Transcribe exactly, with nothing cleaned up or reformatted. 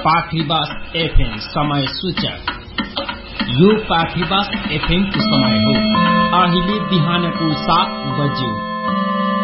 पाखरीबास FM समय सूचक। यो पाखरीबास एफएम को समय हो अहिले बिहानको सात बज्यो।